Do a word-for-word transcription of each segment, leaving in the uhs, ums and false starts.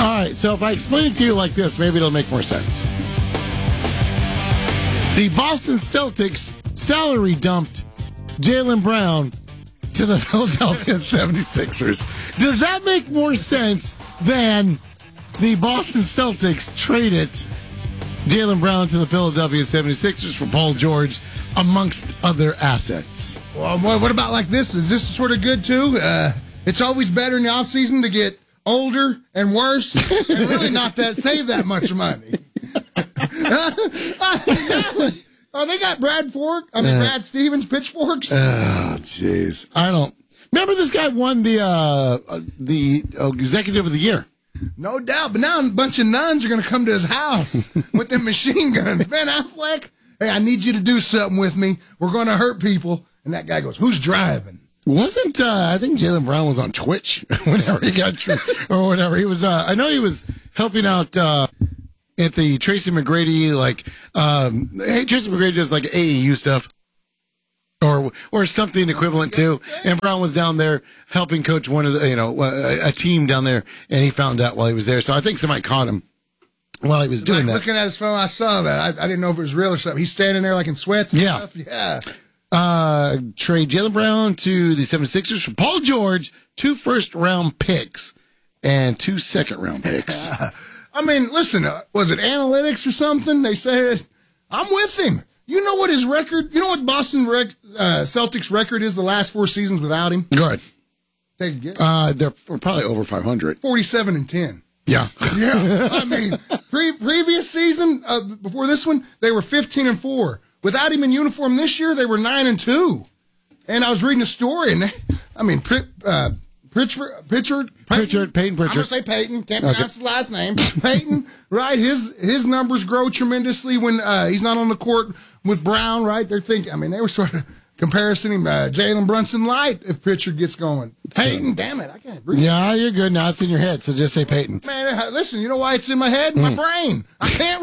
All right, so if I explain it to you like this, maybe it'll make more sense. The Boston Celtics salary dumped Jaylen Brown to the Philadelphia seventy-sixers. Does that make more sense than the Boston Celtics traded Jaylen Brown to the Philadelphia seventy-sixers for Paul George, amongst other assets? Well, what about like this? Is this sort of good, too? Uh, it's always better in the offseason to get older and worse and really not that save that much money. Oh, they got Brad Fork. I mean, uh, Brad Stevens pitchforks. Oh, jeez. I don't. Remember this guy won the uh, the uh, executive of the year. No doubt. But now a bunch of nuns are going to come to his house with them machine guns. Ben Affleck, hey, I need you to do something with me. We're going to hurt people. And that guy goes, who's driving? Wasn't, uh, I think Jaylen Brown was on Twitch whenever he got, tr- or whatever. He was, uh, I know he was helping out, uh, at the Tracy McGrady, like, um, hey, Tracy McGrady does like A E U stuff or, or something equivalent to. And Brown was down there helping coach one of the, you know, a, a team down there, and he found out while he was there. So I think somebody caught him while he was doing like that. Looking at his phone, I saw that. I, I didn't know if it was real or something. He's standing there like in sweats and yeah. stuff. Yeah. Uh, trade Jaylen Brown to the seventy-sixers for Paul George, two first-round picks and two second-round picks. I mean, listen, uh, was it analytics or something? They said, I'm with him. You know what his record, you know what Boston rec, uh, Celtics record is the last four seasons without him? Go ahead. Take a guess. Uh, they're probably over five hundred. forty-seven and ten. Yeah. Yeah. I mean, pre- previous season, uh, before this one, they were fifteen and four. Without him in uniform this year, they were nine and two. And I was reading a story, and they, I mean, uh, Pritchard, Pritchard, Pritchard, Peyton Pritchard. I'm gonna say Peyton. Can't pronounce okay. his last name. Peyton, right? His his numbers grow tremendously when uh, he's not on the court with Brown, right? They're thinking. I mean, they were sort of comparing him uh, Jalen Brunson light if Pritchard gets going. Peyton, so, damn it, I can't breathe. Yeah, you're good now. It's in your head, so just say Peyton. Man, listen, you know why it's in my head? My mm. brain. I can't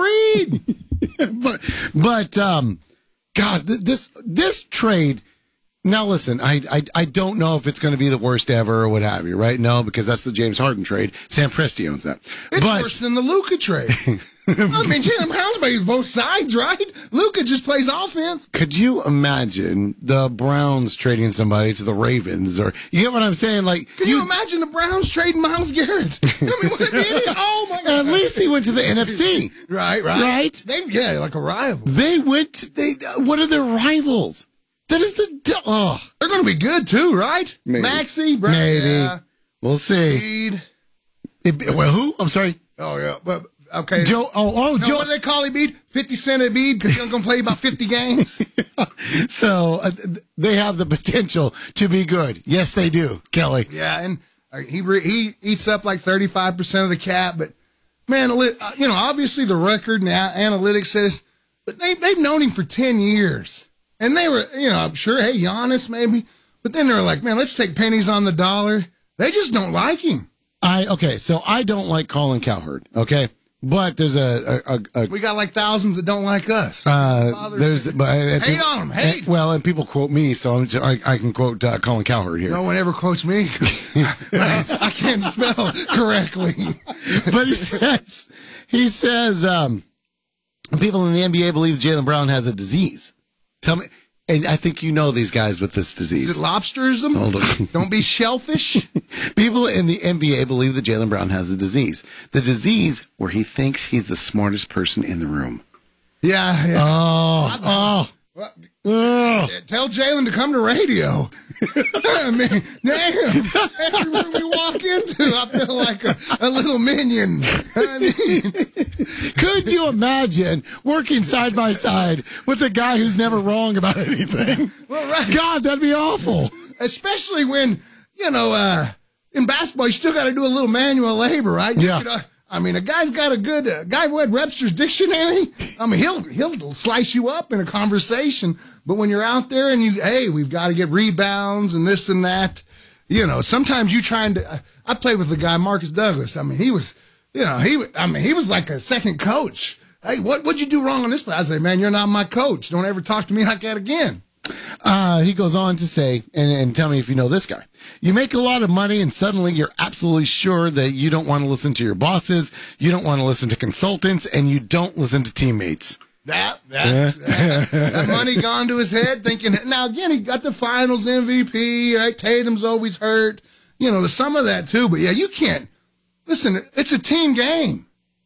read. but but um, God, this this trade. Now, listen, I, I I don't know if it's going to be the worst ever or what have you, right? No, because that's the James Harden trade. Sam Presti owns that. It's but, worse than the Luka trade. I mean, Jaylen Brown's playing both sides, right? Luka just plays offense. Could you imagine the Browns trading somebody to the Ravens? Or you get what I'm saying? Like, Can you, you imagine the Browns trading Myles Garrett? I mean, what an idiot. Oh, my God. At least he went to the N F C. Right, right. Right? They, yeah, like a rival. They went, to, they. what are their rivals? That is the oh. They're going to be good too, right? Maybe. Maxey, Brad, maybe yeah. We'll see. Embiid. It, well, who? I'm sorry. Oh yeah, but okay. Joe. Oh, oh, no, Joe. What do they call Embiid? Fifty Cent Embiid because he's going to play about fifty games. Yeah. So uh, they have the potential to be good. Yes, they do, Kelly. Yeah, and uh, he re- he eats up like thirty-five percent of the cap, but man, uh, you know, obviously the record and the a- analytics says, but they they've known him for ten years. And they were, you know, I'm sure, hey, Giannis maybe. But then they were like, man, let's take pennies on the dollar. They just don't like him. I Okay, so I don't like Colin Cowherd, okay? But there's a... a, a, a we got like thousands that don't like us. Uh, there's but, uh, Hate people, on them, hate. And, well, and people quote me, so I'm just, I, I can quote uh, Colin Cowherd here. No one ever quotes me. I, I can't spell correctly. But he says, he says um, people in the N B A believe Jaylen Brown has a disease. Tell me, and I think you know these guys with this disease. Is it lobsterism? Hold on. Don't be shellfish. People in the N B A believe that Jaylen Brown has a disease. The disease where he thinks he's the smartest person in the room. Yeah. yeah. Oh, oh. Well, oh. Tell Jalen to come to radio. I mean, damn. Every room you walk into, I feel like a, a little minion. I mean, could you imagine working side by side with a guy who's never wrong about anything? Well, right. God, that'd be awful. Especially when, you know, uh, in basketball, you still got to do a little manual labor, right? Yeah. You know, I mean, a guy's got a good uh, guy who had Webster's dictionary. I mean, he'll he'll slice you up in a conversation. But when you're out there and you, hey, we've got to get rebounds and this and that. You know, sometimes you trying to. Uh, I played with the guy Marcus Douglas. I mean, he was, you know, he. I mean, he was like a second coach. Hey, what what'd you do wrong on this play? I say, man, you're not my coach. Don't ever talk to me like that again. Uh, he goes on to say, and, and tell me if you know this guy. You make a lot of money and suddenly you're absolutely sure that you don't want to listen to your bosses, you don't want to listen to consultants, and you don't listen to teammates. That, that, that, that money gone to his head thinking, now again, he got the finals M V P, right? Tatum's always hurt. You know, there's some of that too, but yeah, you can't. Listen, it's a team game.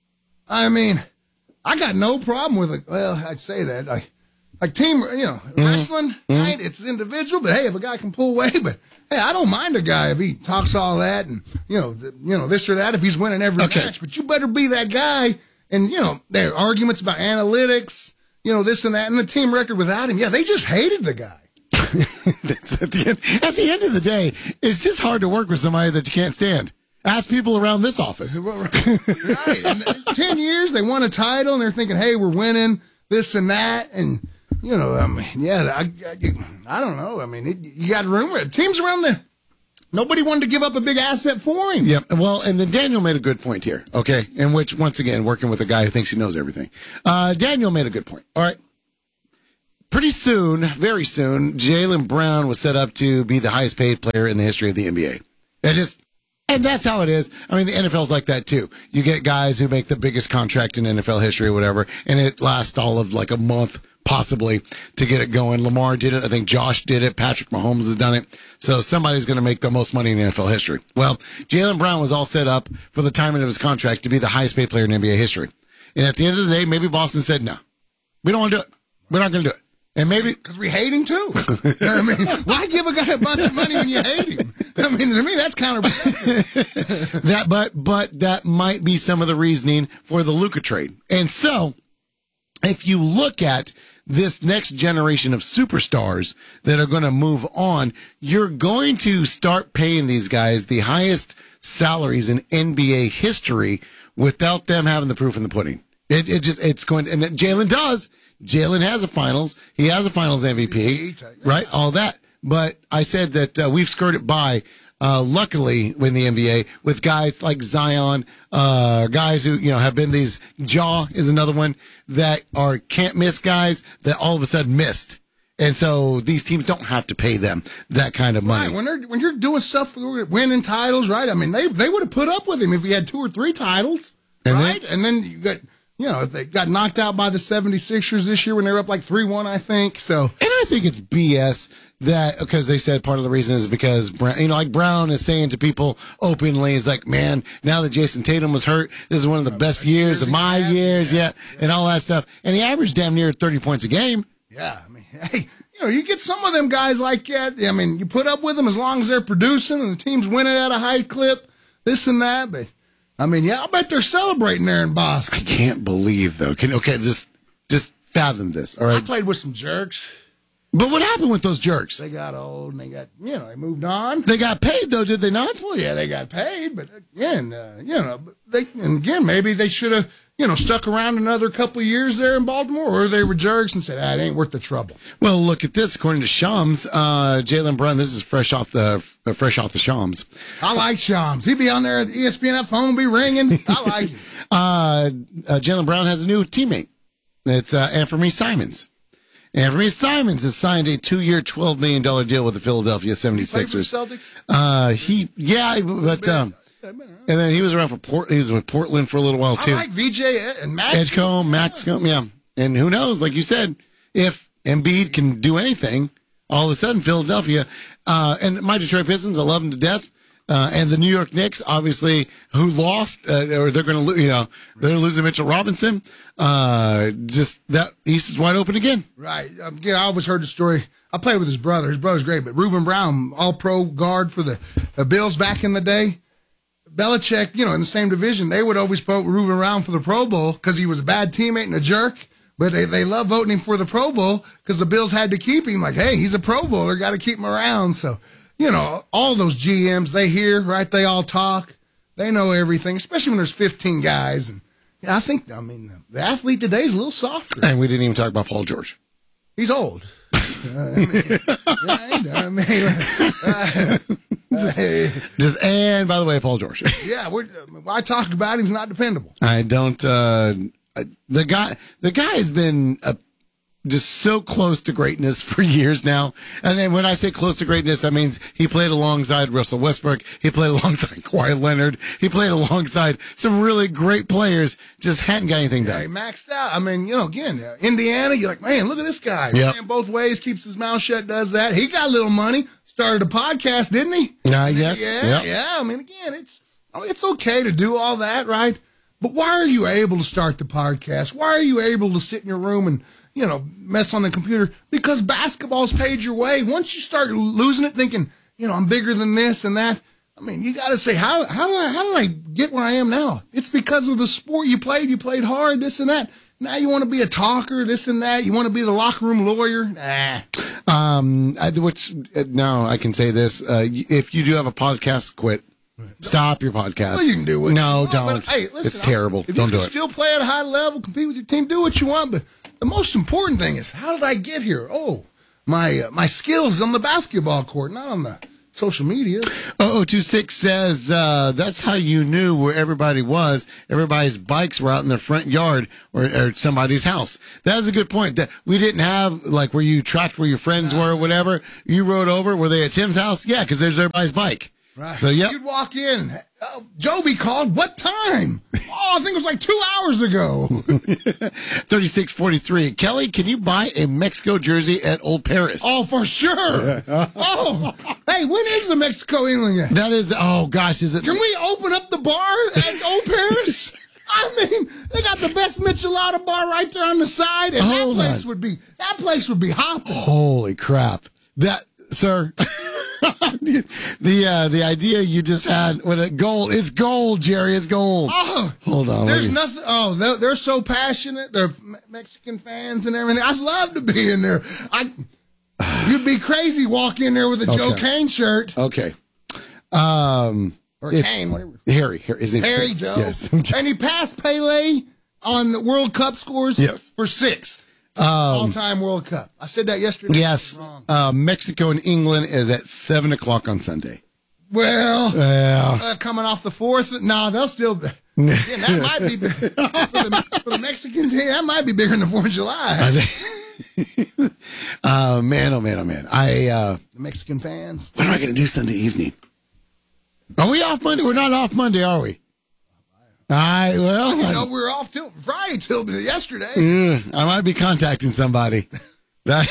I mean, I got no problem with it. Well, I'd say that. I, Like team, you know, mm-hmm. wrestling, mm-hmm. right? It's individual, but hey, if a guy can pull away, but hey, I don't mind a guy if he talks all that and, you know, th- you know, this or that if he's winning every okay. match, but you better be that guy. And, you know, there are arguments about analytics, you know, this and that, and the team record without him. Yeah, they just hated the guy. That's at, the end, at the end of the day, it's just hard to work with somebody that you can't stand. Ask people around this office. Right. And ten years, they won a title, and they're thinking, hey, we're winning this and that, and you know, I mean, yeah, I, I, I don't know. I mean, it, you got rumor teams around the. Nobody wanted to give up a big asset for him. Yep. Well, and then Daniel made a good point here. Okay, in which once again, working with a guy who thinks he knows everything. Uh, Daniel made a good point. All right. Pretty soon, very soon, Jaylen Brown was set up to be the highest paid player in the history of the N B A. It just. And that's how it is. I mean, the N F L's like that, too. You get guys who make the biggest contract in N F L history or whatever, and it lasts all of like a month, possibly, to get it going. Lamar did it. I think Josh did it. Patrick Mahomes has done it. So somebody's going to make the most money in N F L history. Well, Jaylen Brown was all set up for the timing of his contract to be the highest paid player in N B A history. And at the end of the day, maybe Boston said, no, we don't want to do it. We're not going to do it. And maybe because we hate him too. I mean, why give a guy a bunch of money when you hate him? I mean, to me, that's counterproductive. that, but but that might be some of the reasoning for the Luka trade. And so, if you look at this next generation of superstars that are going to move on, you're going to start paying these guys the highest salaries in N B A history without them having the proof in the pudding. It it just it's going to, and Jaylen does. Jaylen has a finals. He has a finals M V P, right? All that. But I said that uh, we've skirted by, uh, luckily, in the N B A with guys like Zion, uh, guys who, you know, have been these, Jaw is another one, that are can't miss guys that all of a sudden missed. And so these teams don't have to pay them that kind of money. Right. When they're, when you're doing stuff, winning titles, right? I mean, they, they would have put up with him if he had two or three titles, and right? Then, and then you got, you know, they got knocked out by the seventy-sixers this year when they were up like three one, I think. So, and I think it's B S that, because they said part of the reason is because, you know, like Brown is saying to people openly, is like, man, now that Jason Tatum was hurt, this is one of the best years of my years, yeah, and all that stuff. And he averaged damn near thirty points a game. Yeah, I mean, hey, you know, you get some of them guys like that. I mean, you put up with them as long as they're producing and the team's winning at a high clip, this and that, but. I mean, yeah, I bet they're celebrating there in Boston. I can't believe, though. Can, okay, just just fathom this, all right? I played with some jerks. But what happened with those jerks? They got old and they got, you know, they moved on. They got paid, though, did they not? Well, yeah, they got paid, but again, uh, you know, they and again, maybe they should have, you know, stuck around another couple of years there in Baltimore, or they were jerks and said, ah, it ain't worth the trouble. Well, look at this. According to Shams, uh, Jaylen Brown, this is fresh off the uh, fresh off the Shams. I like Shams. He'd be on there at E S P N, that phone be ringing. I like him. uh, uh, Jaylen Brown has a new teammate. It's uh, Anthony Simons. Anthony Simons has signed a two-year, twelve million dollars deal with the Philadelphia seventy-sixers. He played for the Celtics? Uh, he, yeah, but, um, and then he was around for Port, he was with Portland for a little while, too. I like V J and Max. Edgecombe, Maxcomb, yeah. And who knows, like you said, if Embiid can do anything, all of a sudden, Philadelphia, uh, and my Detroit Pistons, I love them to death. Uh, and the New York Knicks, obviously, who lost, uh, or they're going to, lo- you know, they're losing Mitchell Robinson. Uh, just that East is wide open again. Right. Um, yeah, I always heard the story. I played with his brother. His brother's great, but Reuben Brown, all-pro guard for the, the Bills back in the day. Belichick, you know, in the same division, they would always vote Reuben Brown for the Pro Bowl because he was a bad teammate and a jerk. But they, they love voting him for the Pro Bowl because the Bills had to keep him. Like, hey, he's a Pro Bowler, got to keep him around. So. You know, all those G Ms, they hear, right? They all talk. They know everything, especially when there's fifteen guys. And yeah, I think, I mean, the athlete today is a little softer. And we didn't even talk about Paul George. He's old. uh, I mean, right? I mean, uh, just, uh, just, and by the way, Paul George. Yeah, we're, I talk about him, he's not dependable. I don't, uh, the guy, the guy has been a just so close to greatness for years now. And then when I say close to greatness, that means he played alongside Russell Westbrook. He played alongside Kawhi Leonard. He played alongside some really great players. Just hadn't got anything Yeah, done. he maxed out. I mean, you know, again, uh, Indiana, you're like, man, look at this guy. Yep. Playing both ways, keeps his mouth shut, does that. He got a little money. Started a podcast, didn't he? Uh, yes. Yeah, Yep. yeah. I mean, again, it's oh, it's okay to do all that, right? But why are you able to start the podcast? Why are you able to sit in your room and, you know, mess on the computer? Because basketball's paid your way. Once you start losing it, thinking, you know, I'm bigger than this and that, I mean, you got to say, how how do I how did I get where I am now? It's because of the sport you played. You played hard, this and that. Now you want to be a talker, this and that. You want to be the locker room lawyer. Nah. Um, I, which uh, now I can say this: uh, if you do have a podcast, quit. Stop your podcast. Well, you can do what No, you want, don't. but, hey, listen, it's terrible. If Don't you do can it. still play at a high level, compete with your team, do what you want. But the most important thing is, how did I get here? Oh, my uh, my skills on the basketball court, not on the social media. oh oh two six says uh, that's how you knew where everybody was. Everybody's bikes were out in their front yard or, or somebody's house. That was a good point. That we didn't have like where you tracked where your friends were or whatever. You rode over. Were they at Tim's house? Yeah, because there's everybody's bike. Right. So yeah. You'd walk in. Uh, Joby called. What time? Oh, I think it was like two hours ago. thirty-six forty-three. Kelly, can you buy a Mexico jersey at Old Paris? Oh, for sure. Oh, hey, when is the Mexico England game? That is. Oh gosh, is it? Can we open up the bar at Old Paris? I mean, they got the best Michelada bar right there on the side, and Hold that place on. would be that place would be hopping. Holy crap! That, sir. the uh, the idea you just had with a gold. It's gold, Jerry. It's gold. Oh, Hold on. let there's me- nothing. Oh, they're, they're so passionate. They're Me- Mexican fans and everything. I'd love to be in there. I, you'd be crazy walk in there with a Joe Okay. Kane shirt Okay. Um. or if- Kane, whatever. Harry. Harry. His name's Harry Joe. Yes. And he passed Pele on the World Cup scores. Yes. For sixth Um, all-time World Cup. I said that yesterday. yes. Wrong. Uh, Mexico and England is at seven o'clock on Sunday. Well, Yeah. uh, coming off the fourth, no, they'll still. Yeah, that might be for the, for the Mexican team. That might be bigger than the Fourth of July. uh, man, oh man, oh man. I. Uh, The Mexican fans. what am I going to do Sunday evening? Are we off Monday? We're not off Monday, are we? I well, You I, know, we were off till Friday till yesterday. Mm, I might be contacting somebody. That,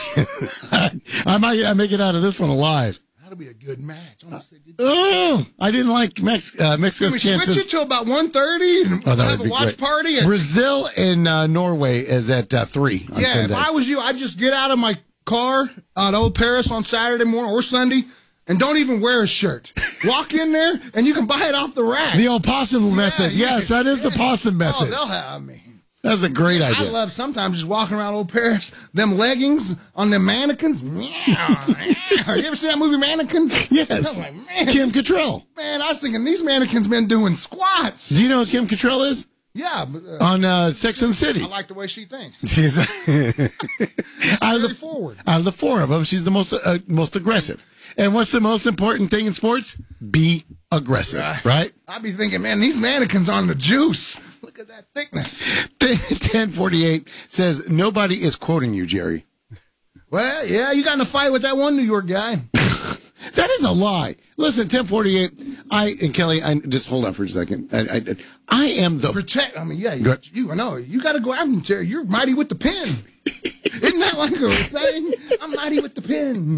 I might I make it out of this one alive. That'll be a good match. I'm gonna say good- Oh, I didn't like Mex- uh, Can Mexico's we switch chances. it till about one thirty and Oh, that have would a be watch great. party? And, Brazil and uh, Norway is at uh, three on yeah, Sunday. if I was you, I'd just get out of my car at Old Paris on Saturday morning or Sunday and don't even wear a shirt. Walk in there and you can buy it off the rack. the old possum method. Yeah, Yes, yeah, that is the yeah. Oh method. Oh, they'll have me. That's a great I idea. love sometimes just walking around Old Paris, them leggings on them mannequins. Meow, meow. You ever see that movie Mannequin? Yes. I'm like, man, Kim Cattrall. man, I was thinking these mannequins been doing squats. Do you know who Kim Cattrall is? Yeah, but, uh, On uh, Sex and the City. I like the way she thinks. She's out of Very the forward. out of the four of them, she's the most uh, most aggressive. And what's the most important thing in sports? Be aggressive, right? I'd be thinking, man, these mannequins on the juice. Look at that thickness. ten forty-eight says nobody is quoting you, Jerry. Well, yeah, you got in a fight with that one New York guy. That is a lie. Listen, ten forty-eight. I and Kelly. I just hold on for a second. I, I, I am the Protect. I mean, yeah, Go you, ahead. you know, you got to go out and Jerry. You're mighty with the pen. Isn't that like a saying? I'm mighty with the pen.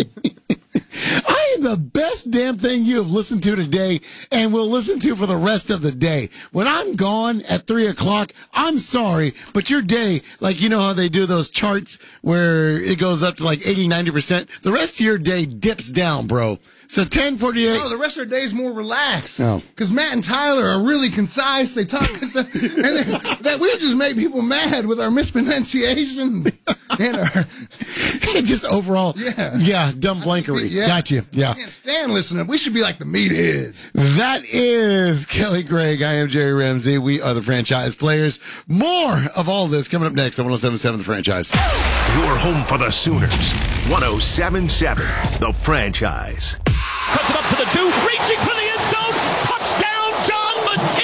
I am the best damn thing you have listened to today and will listen to for the rest of the day. When I'm gone at three o'clock, I'm sorry, but your day, like you know how they do those charts where it goes up to like eighty, ninety percent, the rest of your day dips down, bro. So ten forty-eight. Oh, the rest of their day's more relaxed. Oh. Because Matt and Tyler are really concise. They talk, and then, that we just make people mad with our mispronunciations and our. Just overall, Yeah. yeah, dumb blankery. Yeah. Got you. Yeah. I can't stand listening. We should be like the meatheads. That is Kelly Gregg. I am Jerry Ramsey. We are the Franchise Players. More of all this coming up next on one oh seven point seven The Franchise. Your home for the Sooners. one oh seven point seven The Franchise. Cuts it up to the two, reaching for the end zone. Touchdown, John Mateer. one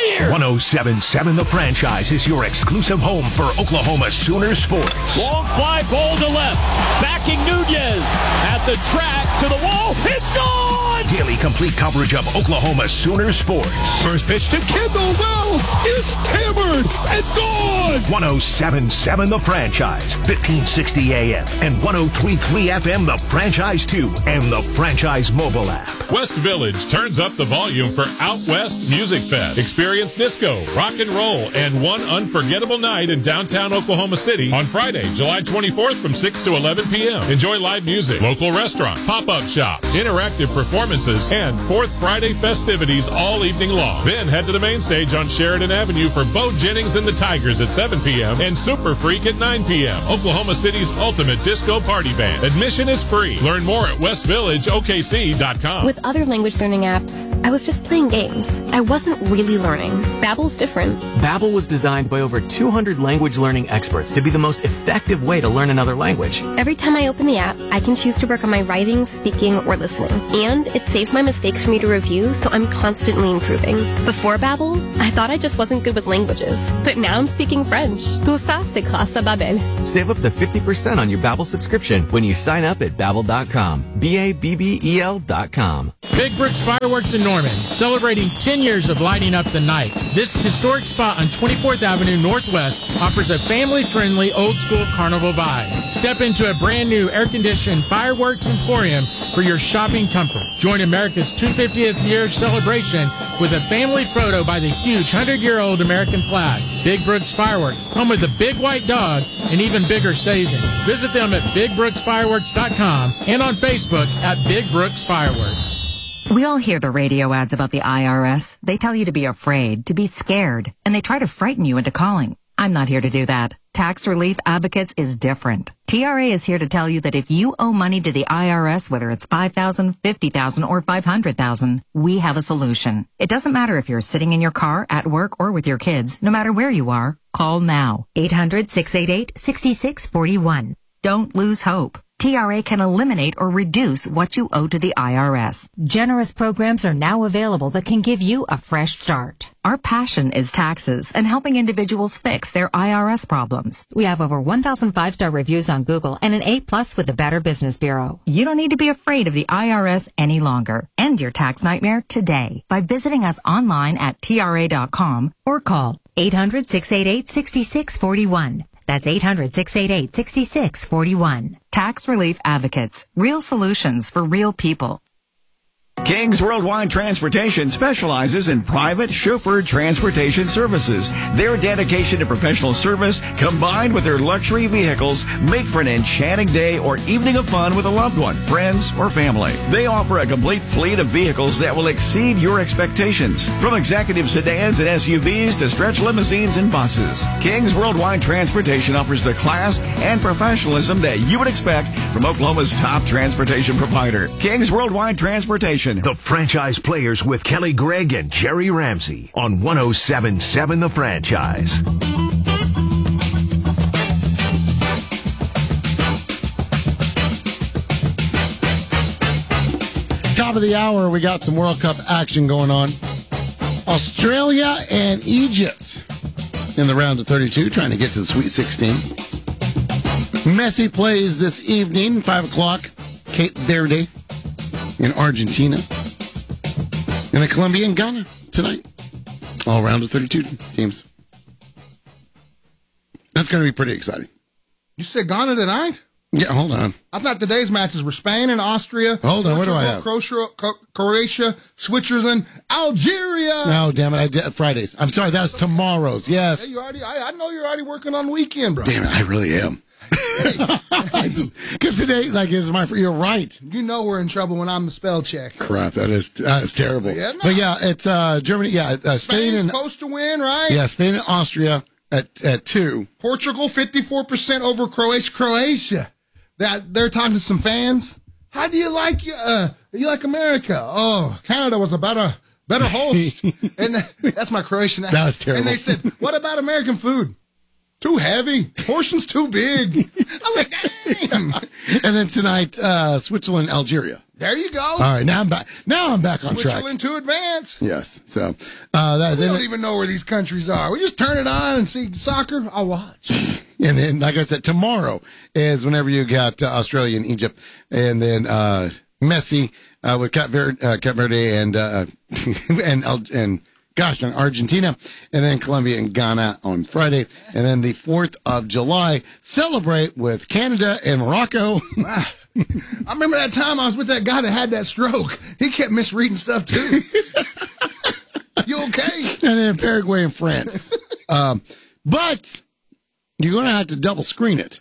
oh seven point seven The Franchise is your exclusive home for Oklahoma Sooner sports. Long fly ball to left. Backing Nunez at the track to the wall. It's gone! Daily complete coverage of Oklahoma Sooner sports. First pitch to Kendall Wells is hammered and gone! one oh seven point seven The Franchise, fifteen sixty A M and one oh three point three F M The Franchise two and the Franchise mobile app. West Village turns up the volume for Out West Music Fest. Experience disco, rock and roll, and one unforgettable night in downtown Oklahoma City on Friday, July twenty-fourth from six to eleven p.m. Enjoy live music, local restaurant, pop-up shops, interactive performances, and Fourth Friday festivities all evening long. Then head to the main stage on Sheridan Avenue for Bo Jennings and the Tigers at seven p.m. and Super Freak at nine p.m. Oklahoma City's ultimate disco party band. Admission is free. Learn more at west village o k c dot com. With other language learning apps, I was just playing games. I wasn't really learning. Babbel's different. Babbel was designed by over two hundred language learning experts to be the most effective way to learn another language. Every time I open the app, I can choose to work on my writing, speaking, or listening. And it saves my mistakes for me to review, so I'm constantly improving. Before Babbel, I thought I just wasn't good with languages. But now I'm speaking French. Tout ça, c'est grâce à Babbel. Save up to fifty percent on your Babbel subscription when you sign up at babbel dot com. B A B B E L dot com. Big Brooks Fireworks in Norman, celebrating ten years of lighting up the night. This historic spot on twenty-fourth Avenue Northwest offers a family-friendly, old-school carnival vibe. Step into a brand-new air-conditioned fireworks emporium for your shopping comfort. Join America's two hundred fiftieth year celebration with a family photo by the huge hundred-year-old American flag. Big Brooks Fireworks, home of the big white dog and even bigger savings. Visit them at big brooks fireworks dot com and on Facebook at Big Brooks Fireworks. We all hear the radio ads about the I R S. They tell you to be afraid, to be scared, and they try to frighten you into calling. I'm not here to do that. Tax Relief Advocates is different. T R A is here to tell you that if you owe money to the I R S, whether it's five thousand dollars, fifty thousand dollars, or five hundred thousand dollars, we have a solution. It doesn't matter if you're sitting in your car, at work, or with your kids. No matter where you are, call now. eight hundred, six eight eight, six six four one. Don't lose hope. T R A can eliminate or reduce what you owe to the I R S. Generous programs are now available that can give you a fresh start. Our passion is taxes and helping individuals fix their I R S problems. We have over one thousand five-star reviews on Google and an A plus with the Better Business Bureau. You don't need to be afraid of the I R S any longer. End your tax nightmare today by visiting us online at T R A dot com or call eight hundred, six eight eight, six six four one. That's eight hundred, six eight eight, six six four one. Tax Relief Advocates. Real solutions for real people. King's Worldwide Transportation specializes in private chauffeured transportation services. Their dedication to professional service, combined with their luxury vehicles, make for an enchanting day or evening of fun with a loved one, friends, or family. They offer a complete fleet of vehicles that will exceed your expectations. From executive sedans and S U Vs to stretch limousines and buses, King's Worldwide Transportation offers the class and professionalism that you would expect from Oklahoma's top transportation provider. King's Worldwide Transportation. The Franchise Players with Kelly Gregg and Jerry Ramsey on one oh seven point seven The Franchise. Top of the hour, we got some World Cup action going on. Australia and Egypt in the round of thirty-two, trying to get to the Sweet sixteen. Messi plays this evening, five o'clock, Cape Verde in Argentina. And the Colombia and Ghana tonight. All round of thirty-two teams. That's going to be pretty exciting. You said Ghana tonight? Yeah, hold on. I thought today's matches were Spain and Austria. Hold on, what do I have? Croatia, Croatia, Switzerland, Algeria. No, damn it, I did Fridays. I'm sorry, that's tomorrow's. Yes. Hey, you already, I, I know you're already working on the weekend, bro. Damn it, I really am. Because today, like, is my. You're right. You know we're in trouble when I'm the spell check. Crap, that is that's terrible. Yeah, no. But yeah, it's uh, Germany. Yeah, uh, Spain Spain's and supposed to win, right? Yeah, Spain and Austria at at two. Portugal fifty-four percent over Croatia. Croatia. That they're talking to some fans. How do you like uh you like America? Oh, Canada was a better better host. And that's my Croatian accent. That was terrible. And they said, "What about American food? Too heavy. Portions too big." I'm like, And then tonight, uh, Switzerland, Algeria. There you go. All right, now I'm back. Now I'm back on track. Switzerland to advance. Yes. So uh, that's We it. don't even know where these countries are. We just turn it on and see soccer. I'll watch. And then, like I said, tomorrow is whenever you got uh, Australia and Egypt, and then uh, Messi uh, with Cape Verde, uh, Cape Verde and uh, and and gosh, and Argentina, and then Colombia and Ghana on Friday, and then the fourth of July celebrate with Canada and Morocco. Wow. I remember that time I was with that guy that had that stroke. He kept misreading stuff too. You okay? And then Paraguay and France. um, but you're going to have to double screen it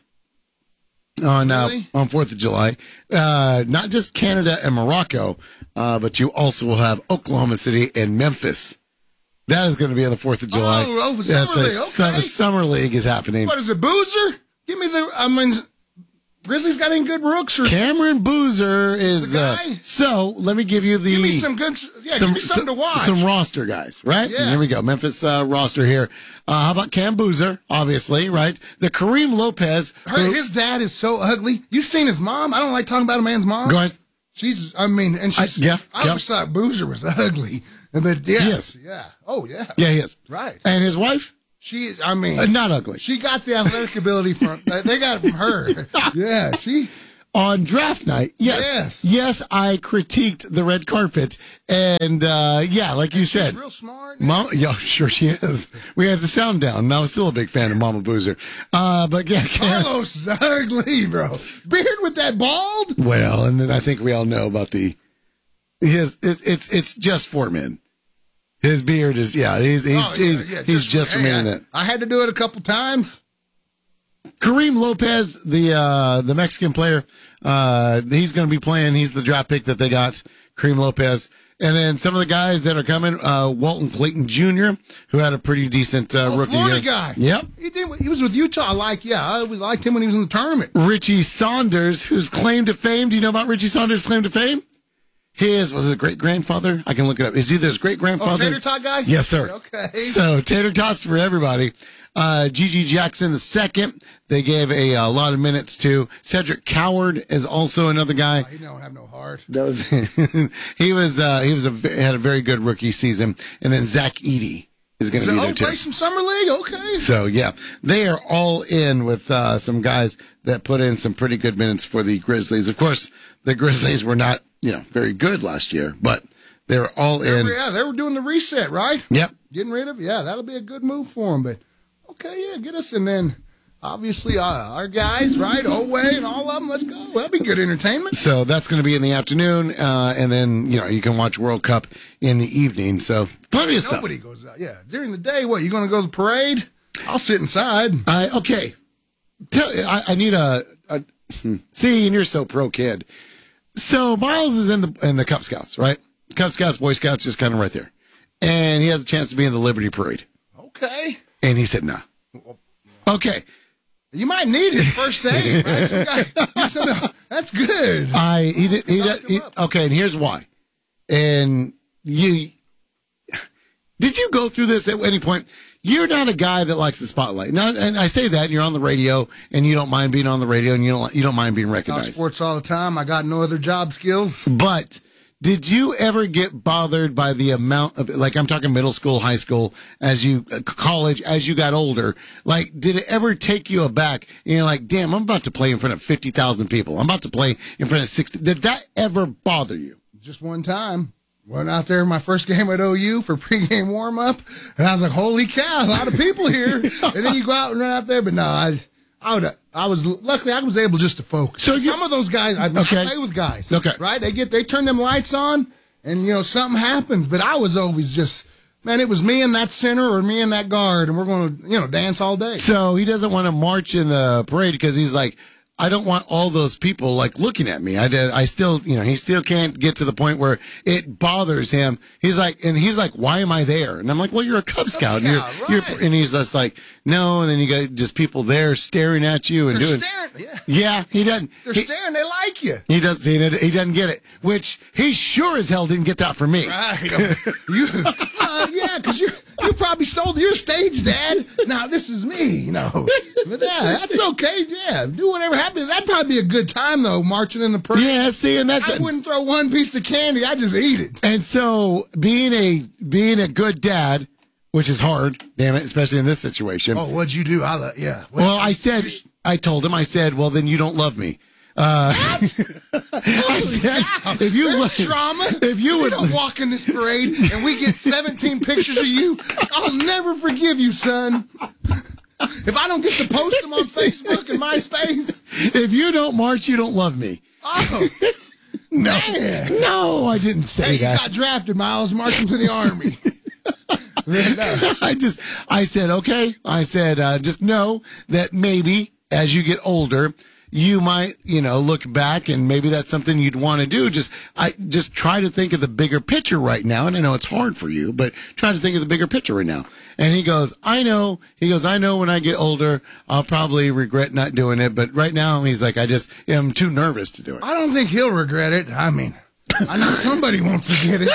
on Really? uh, on fourth of July. Uh, not just Canada and Morocco, uh, but you also will have Oklahoma City and Memphis. That is going to be on the fourth of July. Oh, oh, That's Summer a League, su- okay. Summer League is happening. What is it, Boozer? Give me the, I mean, Grizzlies got any good rooks? Or Cameron Boozer is The uh, guy? so. Let me give you the give me some good, yeah, give me something to watch. Some roster guys, right? Yeah. Here we go. Memphis uh, roster here. Uh, how about Cam Boozer? Obviously, right? The Kareem Lopez. Her, who- his dad is so ugly. You've seen his mom. I don't like talking about a man's mom. Go ahead. She's, I mean, and she's, I- yeah, I yeah. always thought Boozer was ugly. But yeah, He is. yeah. Oh, yeah. Yeah, he is. Right. And his wife, She, I mean, uh, not ugly. she got the athletic ability from, they got it from her. Yeah, she, On draft night, yes, Yes. yes, I critiqued the red carpet, and uh, yeah, like you she's said, real smart. Mom, yeah, sure she is. We had the sound down, and I was still a big fan of Mama Boozer. Uh, but yeah, Cam- Carlos is ugly, bro. Beard with that bald? well, and then I think we all know about the his. It, it's it's just for men. His beard is yeah. He's he's Oh, yeah, he's, yeah, he's just for hey, men. I, That I had to do it a couple times. Kareem Lopez, the uh, the Mexican player, uh, he's going to be playing. He's the draft pick that they got. Kareem Lopez. And then some of the guys that are coming, uh, Walton Clayton Junior, who had a pretty decent uh, Oh, rookie Florida year. guy. Yep. He did. He was with Utah. I like, yeah, I always liked him when he was in the tournament. Richie Saunders, whose claim to fame. Do you know about Richie Saunders' claim to fame? His, was it great grandfather? I can look it up. Is either his great Oh, grandfather? Tater Tot guy? Yes, sir. Okay. So Tater Tots for everybody. Uh, Gigi Jackson the second. They gave a, a lot of minutes to. Cedric Coward is also another guy. He don't have no heart. That was he was uh, he was a had a very good rookie season. And then Zach Eady is going to So, be oh, there too. play some summer league. Okay. So yeah, they are all in with uh, some guys that put in some pretty good minutes for the Grizzlies. Of course, the Grizzlies were not you know very good last year, but they were all They in. were, yeah, they were doing the reset, right? Yep. Getting rid of, yeah, that'll be a good move for them. But okay, yeah, get us, and then obviously uh, our guys, right? Oway and all of them. Let's go. That'll be good entertainment. So that's going to be in the afternoon, uh, and then you know you can watch World Cup in the evening. So plenty of stuff. Nobody goes out. Yeah, during the day, what you going to go to the parade? I'll sit inside. I okay. Tell, I, I need a, a see, and you're so pro kid. So Miles is in the in the Cub Scouts, right? Cub Scouts, Boy Scouts, just kind of right there, and he has a chance to be in the Liberty Parade. Okay. And he said, "No." Okay. You might need it first day, right? Some guy, yeah, some, that's good. I he did he, did, he okay, and here's why. And you did you go through this at any point? You're not a guy that likes the spotlight. Not, and I say that, and you're on the radio, and you don't mind being on the radio, and you don't you don't mind being Talk recognized. sports all the time. I got no other job skills. But did you ever get bothered by the amount of, like, I'm talking middle school, high school, as you, uh, college, as you got older? Like, did it ever take you aback? And you're like, damn, I'm about to play in front of fifty thousand people. I'm about to play in front of sixty. Did that ever bother you? Just one time. Went out there my first game at O U for pregame warm up, and I was like, "Holy cow, a lot of people here!" And then you go out and run out there, but no, I, I would, I was luckily I was able just to focus. So you- some of those guys, I, Okay. I play with guys, Okay. right? They get they turn them lights on, and you know something happens. But I was always just, man, it was me and that center or me and that guard, and we're going to you know dance all day. So he doesn't want to march in the parade because he's like, I don't want all those people like looking at me. I did, I still, you know, he still can't get to the point where it bothers him. He's like, and he's like, why am I there? And I'm like, well, you're a Cub Scout. Scout, you're, right. you're, and he's just like, no. And then you got just people there staring at you and They're doing. staring, yeah, Yeah, he doesn't. they're he, staring. They like you, he doesn't see it. He doesn't get it. Which he sure as hell didn't get that from me. right? you, Well, yeah, because you you probably stole your stage, Dad. Now this is me, you know. But yeah, that's okay. Yeah, do whatever happens. That'd probably be a good time though, marching in the parade. Yeah, see, and that's I wouldn't throw one piece of candy. I just eat it. And so being a being a good dad, which is hard, damn it, especially in this situation. Oh, what'd you do? I lo- yeah. What, well, I said, I told him, I said, well, then you don't love me. Uh, I said, cow. if you There's look, trauma, if you would don't walk in this parade and we get seventeen pictures of you, I'll never forgive you, son. If I don't get to post them on Facebook and MySpace, if you don't march, you don't love me. Oh, no, man. no, I didn't say hey, that. You got drafted, Miles, marching to the Army. No. I just, I said, okay. I said, uh, just know that maybe as you get older, you might, you know, look back and maybe that's something you'd want to do. Just, I just try to think of the bigger picture right now. And I know it's hard for you, but try to think of the bigger picture right now. And he goes, I know, he goes, I know when I get older, I'll probably regret not doing it. But right now, he's like, I just am too nervous to do it. I don't think he'll regret it. I mean, I know somebody won't forget it.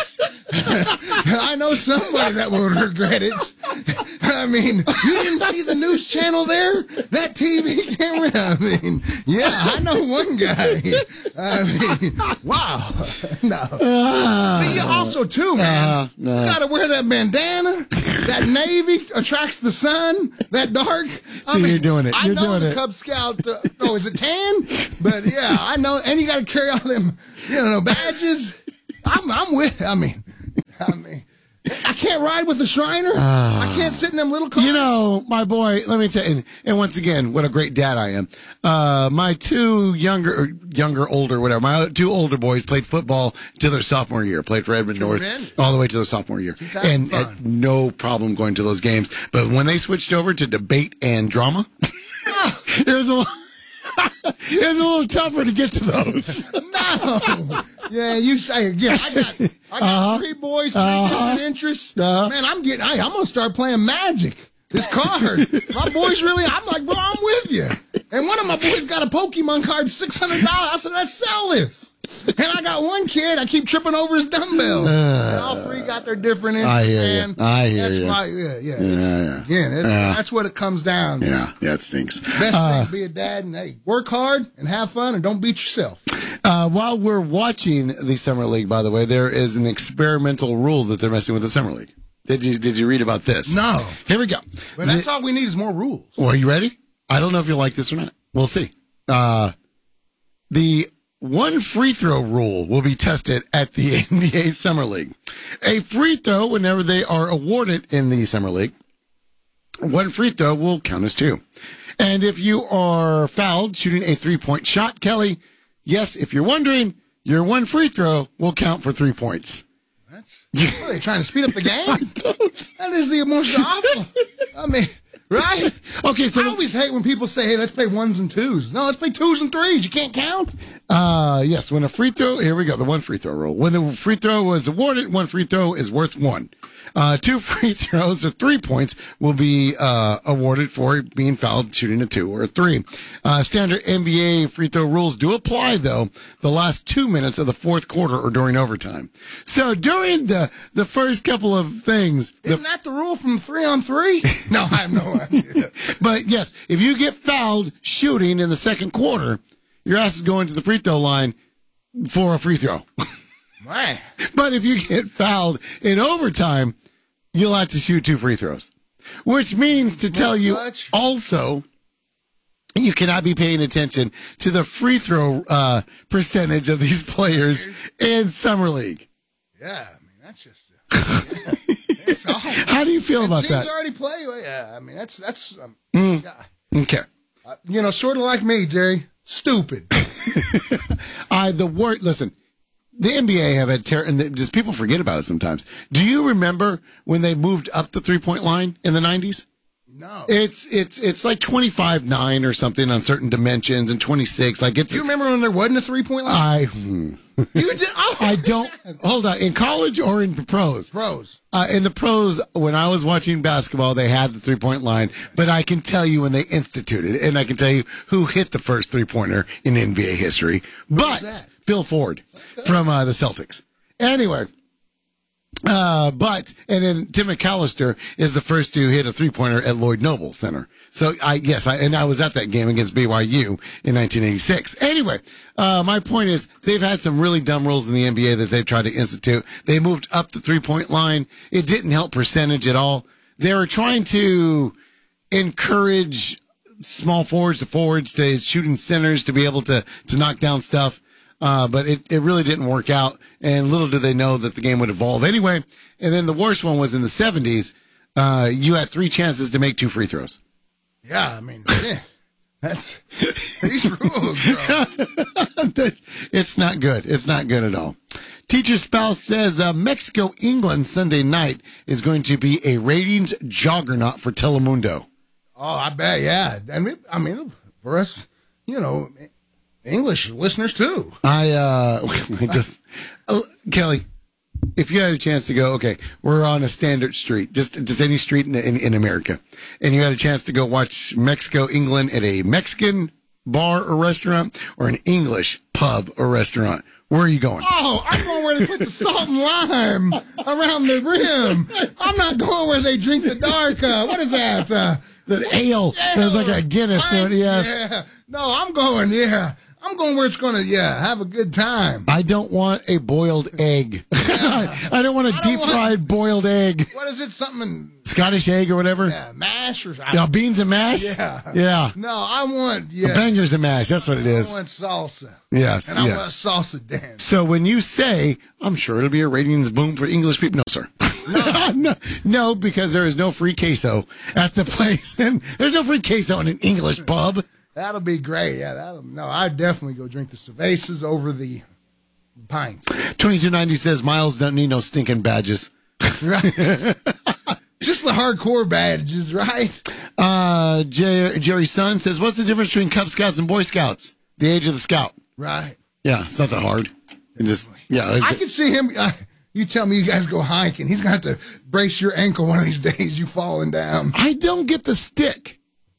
I know somebody that will regret it. I mean, you didn't see the news channel there? That T V camera? I mean, yeah, I know one guy. I mean, wow. No. Uh, but you also, too, man, uh, no. you got to wear that bandana. That navy attracts the sun. That dark. I See, mean, you're doing it. You're I know doing the it. Cub Scout. Uh, oh, is it tan? But yeah, I know. And you got to carry all them, you know, badges. I'm, I'm with. I mean, I mean, I can't ride with the Shriner. Uh, I can't sit in them little cars. You know, my boy, let me tell you, and, and once again, what a great dad I am. Uh, my two younger, or younger, older, whatever, my two older boys played football till their sophomore year, played for Edmond North all the way to their sophomore year. And had no problem going to those games. But when they switched over to debate and drama, it was a little, it was a little tougher to get to those. No. Yeah, you say again. I got, I got uh-huh. three boys, three uh-huh. different interests. Uh-huh. Man, I'm getting. I, I'm gonna start playing Magic. This card. My boys really. I'm like, bro, I'm with you. And one of my boys got a Pokemon card, six hundred dollars. I said, let's sell this. And I got one kid. I keep tripping over his dumbbells. Uh, and all three got their different interests. I hear man. you. I hear that's you. My, yeah, yeah. Yeah, it's, yeah. Again, it's, yeah. that's what it comes down to. Yeah, yeah, it stinks. Best uh, thing to be a dad and hey, work hard and have fun and don't beat yourself. Uh, while we're watching the Summer League, by the way, there is an experimental rule that they're messing with the Summer League. Did you did you read about this? No. Here we go. Well, that's the, all we need is more rules. Well, are you ready? I don't know if you'll like this or not. We'll see. Uh, the one free throw rule will be tested at the N B A Summer League. A free throw, whenever they are awarded in the Summer League, one free throw will count as two. And if you are fouled shooting a three-point shot, Kelly, yes, if you're wondering, your one free throw will count for three points. What, are they trying to speed up the game? That is the most awful. I mean, right? Okay, so I always hate when people say, hey, let's play ones and twos. No, let's play twos and threes. You can't count. Uh, yes, when a free throw, here we go, the one free throw rule. When the free throw was awarded, one free throw is worth one. Uh, two free throws or three points will be uh, awarded for being fouled shooting a two or a three. Uh, standard N B A free throw rules do apply, though, the last two minutes of the fourth quarter or during overtime. So during the, the first couple of things... Isn't the, that the rule from three on three? No, I have no idea. But, yes, if you get fouled shooting in the second quarter, your ass is going to the free throw line for a free throw. Man. But if you get fouled in overtime, you'll have to shoot two free throws. Which means to tell you also, you cannot be paying attention to the free throw uh, percentage of these players in Summer League. Yeah, I mean, that's just... Uh, yeah. It's all, How do you feel about teams that? Teams already play. Yeah, I mean, that's... that's um, mm. yeah. Okay. Uh, you know, sort of like me, Jerry. Stupid. I the word. Listen, the N B A have had ter- and just people forget about it sometimes. Do you remember when they moved up the three point line in the nineties? No. It's it's it's like twenty-five nine or something on certain dimensions, and twenty-six. Like it's. Do you remember when there wasn't a three point line? I. Hmm. You did. Oh, I don't. Hold on. In college or in pros? Pros. Uh, in the pros, when I was watching basketball, they had the three-point line, but I can tell you when they instituted it, and I can tell you who hit the first three-pointer in N B A history. But Phil Ford from uh, the Celtics. Anyway, Uh, but, and then Tim McAllister is the first to hit a three-pointer at Lloyd Noble Center. So, I, yes, I, and I was at that game against B Y U in nineteen eighty-six. Anyway, uh, my point is, they've had some really dumb rules in the N B A that they've tried to institute. They moved up the three-point line. It didn't help percentage at all. They were trying to encourage small forwards to forwards to shooting centers to be able to, to knock down stuff. Uh, but it, it really didn't work out, and little did they know that the game would evolve anyway. And then the worst one was in the seventies. Uh, you had three chances to make two free throws. Yeah, I mean, yeah, that's these rules, bro. It's not good. It's not good at all. Teacher spouse says uh, Mexico England Sunday night is going to be a ratings juggernaut for Telemundo. Oh, I bet, yeah. And we, I mean, for us, you know, English listeners too. I uh, just uh, Kelly, if you had a chance to go, okay, we're on a standard street, just just any street in, in in America, and you had a chance to go watch Mexico England at a Mexican bar or restaurant or an English pub or restaurant. Where are you going? Oh, I'm going where they put the salt and lime around the rim. I'm not going where they drink the dark. Uh, what is that? Uh, the ale. There's like a Guinness. So, yes. Yeah. No, I'm going. Yeah. I'm going where it's going to, yeah, have a good time. I don't want a boiled egg. I don't want a deep fried want, boiled egg. What is it? Something. Scottish egg or whatever? Yeah, mash or something. Yeah, beans and mash? Yeah. Yeah. No, I want, yeah. Bangers and mash. That's what it is. I want salsa. Yes. And I yeah. want salsa dance. So when you say, I'm sure it'll be a ratings boom for English people, no, sir. No. no, no, because there is no free queso at the place. And there's no free queso in an English pub. That'll be great. Yeah, that'll, no, I'd definitely go drink the cervezas over the pints. twenty-two ninety says Miles don't need no stinking badges. Right. Just the hardcore badges, right? Uh, Jerry, Jerry Sun says, what's the difference between Cub Scouts and Boy Scouts? The age of the scout. Right. Yeah, it's not that hard. It just, yeah. I can see him. Uh, you tell me you guys go hiking. He's going to have to brace your ankle one of these days, you falling down. I don't get the stick.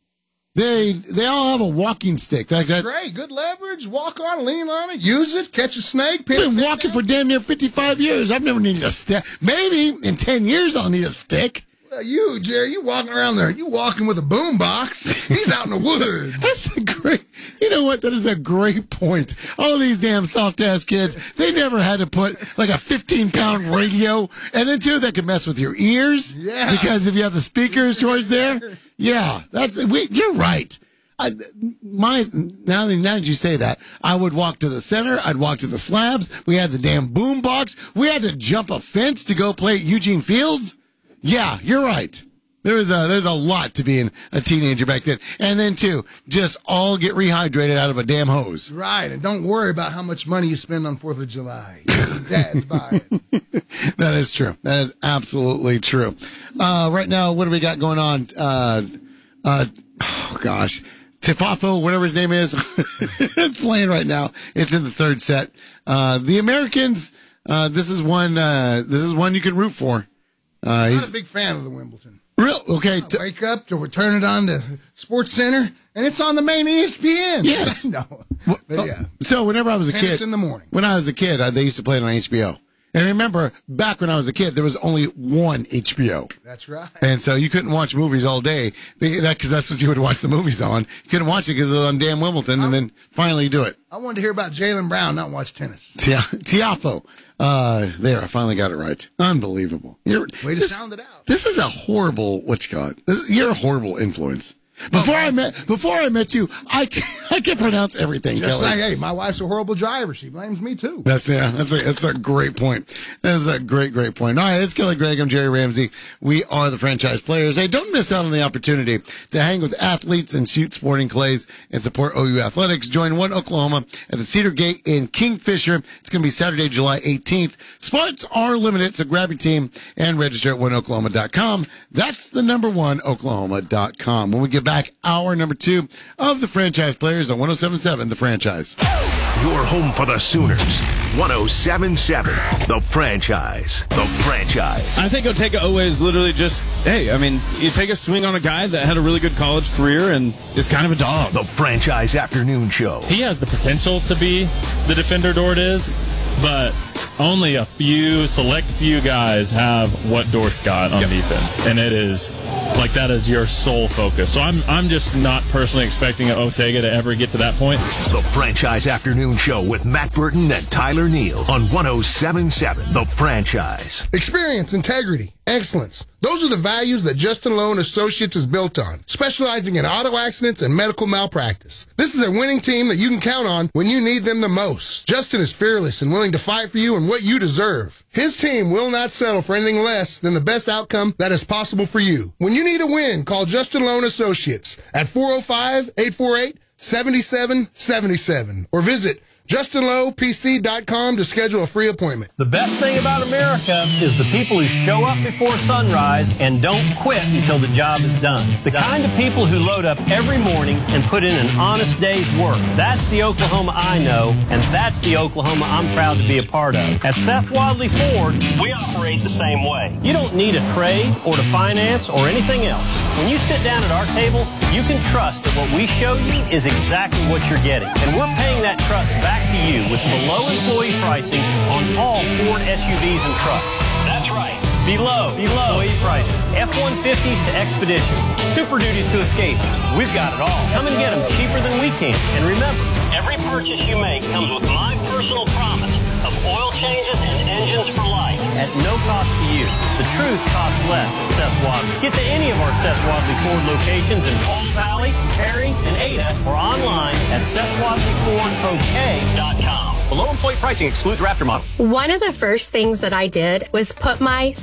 They they all have a walking stick. Like that. Great, good leverage. Walk on, lean on it, use it, catch a snake. I've been walking for damn near fifty-five years. I've never needed a stick. Maybe in ten years I'll need a stick. Well, you, Jerry, you walking around there. You walking with a boom box. He's out in the woods. That's a great, you know what? That is a great point. All these damn soft-ass kids, they never had to put like a fifteen-pound radio. And then, too, that could mess with your ears. Yeah. Because if you have the speakers towards there. Yeah, that's, we, you're right. I, my, now, now that you say that, I would walk to the center. I'd walk to the slabs. We had the damn boom box. We had to jump a fence to go play at Eugene Fields. Yeah, you're right. There was a, there's a lot to being a teenager back then. And then, too, just all get rehydrated out of a damn hose. Right, and don't worry about how much money you spend on fourth of July. Dad's buying it. That is true. That is absolutely true. Uh, right now, what do we got going on? Uh, uh, oh, gosh. Tifafo, whatever his name is, it's playing right now. It's in the third set. Uh, the Americans, uh, this is one, uh, this is one you can root for. Uh, I'm he's not a big fan of the Wimbledon. Real okay. T- wake up to we turn it on to Sports Center, and it's on the main E S P N. Yes. no. Well, but yeah. So whenever I was a Tennis kid, in the morning. When I was a kid, I, they used to play it on H B O. And remember, back when I was a kid, there was only one H B O. That's right. And so you couldn't watch movies all day because that's what you would watch the movies on. You couldn't watch it because it was on damn Wimbledon, and then finally you do it. I wanted to hear about Jaylen Brown, not watch tennis. Tiafo. Uh, there, I finally got it right. Unbelievable. You're, Way to this, sound it out. This is a horrible, what you call it? This, you're a horrible influence. Before I met, before I met you, I can, I can pronounce everything. Just Kelly. like, hey, my wife's a horrible driver. She blames me too. That's yeah. That's a that's a great point. That's a great great point. All right, it's Kelly Gregg. I'm Jerry Ramsey. We are the franchise players. Hey, don't miss out on the opportunity to hang with athletes and shoot sporting clays and support O U athletics. Join One Oklahoma at the Cedar Gate in Kingfisher. It's going to be Saturday, July eighteenth. Spots are limited, so grab your team and register at one oklahoma dot com. That's the number one oklahoma dot com. When we get back, hour number two of the franchise players on one oh seven point seven The Franchise. Your home for the Sooners. one oh seven point seven The Franchise. The Franchise. I think Otega Oweh is literally just, hey, I mean, you take a swing on a guy that had a really good college career and is kind of a dog. The Franchise Afternoon Show. He has the potential to be the defender Dort is. but only a few, select few guys have what Dort's got on yep. defense, and it is like that is your sole focus. So I'm I'm just not personally expecting Otega to ever get to that point. The Franchise Afternoon Show with Matt Burton and Tyler Neal on one oh seven point seven The Franchise. Experience, integrity, excellence. Those are the values that Justin Lowe and Associates is built on, specializing in auto accidents and medical malpractice. This is a winning team that you can count on when you need them the most. Justin is fearless and willing to fight for you and what you deserve. His team will not settle for anything less than the best outcome that is possible for you. When you need a win, call Justin Lowe and Associates at four oh five, eight four eight, seven seven seven seven or visit Justin Lowe P C dot com to schedule a free appointment. The best thing about America is the people who show up before sunrise and don't quit until the job is done. The kind of people who load up every morning and put in an honest day's work. That's the Oklahoma I know, and that's the Oklahoma I'm proud to be a part of. At Seth Wadley Ford, we operate the same way. You don't need a trade or to finance or anything else. When you sit down at our table, you can trust that what we show you is exactly what you're getting. And we're paying that trust back to you with below employee pricing on all Ford S U Vs and trucks. That's right. Below, below employee pricing. F one fifties to Expeditions. Super Duties to Escape. We've got it all. Come and get them cheaper than we can. And remember, every purchase you make comes with my personal promise of oil changes and engines for life at no cost to you. The truth costs less at Seth Wadley. Get to any of our Seth Wadley Ford locations in Palm Valley, Perry, and Ada, or online at Seth Wadley Ford O K dot com. Below employee pricing excludes Raptor models. One of the first things that I did was put my